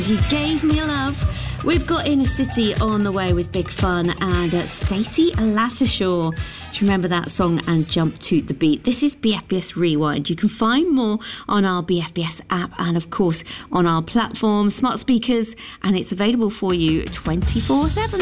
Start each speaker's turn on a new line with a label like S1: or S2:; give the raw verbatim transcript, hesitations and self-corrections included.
S1: You Gave Me Love. We've got Inner City on the way with Big Fun and uh, Stacey Lattishaw. Do you remember that song and Jump to the Beat? This is B F B S Rewind. You can find more on our B F B S app and, of course, on our platform, smart speakers, and it's available for you twenty-four seven.